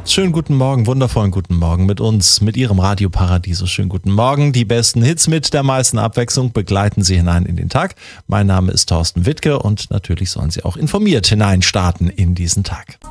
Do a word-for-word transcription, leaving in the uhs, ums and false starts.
Schönen guten Morgen, wundervollen guten Morgen mit uns, mit Ihrem Radio Paradiso. Schönen guten Morgen. Die besten Hits mit der meisten Abwechslung begleiten Sie hinein in den Tag. Mein Name ist Thorsten Wittke und natürlich sollen Sie auch informiert hineinstarten in diesen Tag.